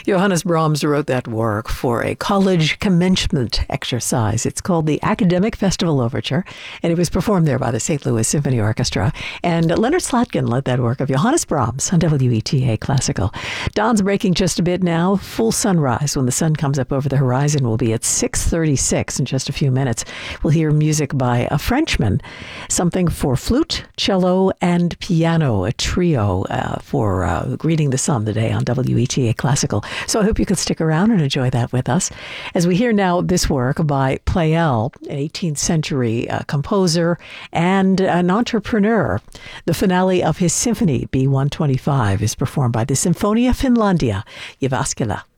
Johannes Brahms wrote that work for a college commencement exercise. It's called the Academic Festival Overture, and it was performed there by the St. Louis Symphony Orchestra. And Leonard Slatkin led that work of Johannes Brahms on WETA Classical. Dawn's breaking just a bit now. Full sunrise when the sun comes up over the horizon will be at 6:36 in just a few minutes. We'll hear music by a Frenchman, something for flute, cello, and piano, a trio for greeting the sun today on WETA Classical. So I hope you could stick around and enjoy that with us. As we hear now this work by Pleyel, an 18th century composer and an entrepreneur. The finale of his symphony, B125, is performed by the Sinfonia Finlandia, Jyväskylä.